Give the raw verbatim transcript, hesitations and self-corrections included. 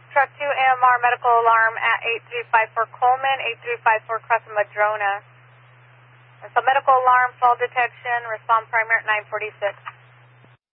Truck two A M R medical alarm at eight three five four Coleman, eight three five four Crescent Madrona. So medical alarm, fall detection, respond primary at nine forty-six.